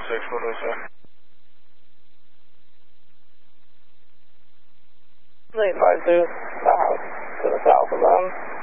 6, what do I say? Late 52, south, to the south of them.